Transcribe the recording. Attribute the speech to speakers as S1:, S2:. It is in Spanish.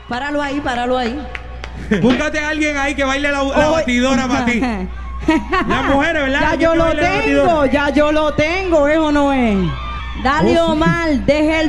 S1: Páralo ahí, páralo ahí.
S2: Búscate a alguien ahí que baile la batidora para ti. Las mujeres, ¿verdad?
S3: Ya yo lo tengo, eso no es.
S1: Dale, Omar, deje el